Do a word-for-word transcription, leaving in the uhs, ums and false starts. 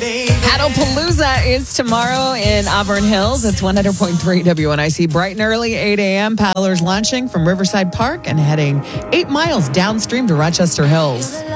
Paddlepalooza is tomorrow in Auburn Hills. It's one hundred point three W N I C. Bright and early, eight a.m. Paddlers launching from Riverside Park and heading eight miles downstream to Rochester Hills.